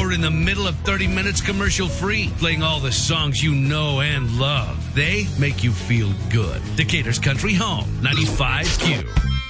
We're in the middle of 30 minutes commercial-free, playing all the songs you know and love. They make you feel good. Decatur's Country Home, 95Q.